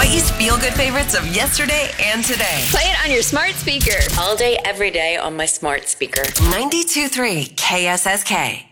Hawaii's feel-good favorites of yesterday and today. Play it on your smart speaker. All day, every day on my smart speaker. 92.3 KSSK.